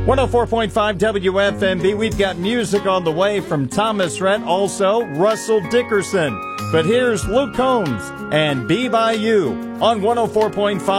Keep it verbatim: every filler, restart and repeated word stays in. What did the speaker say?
one oh four point five W F M B. We've got music on the way from Thomas Rhett, also Russell Dickerson. But here's Luke Combs and Be By You on one oh four point five.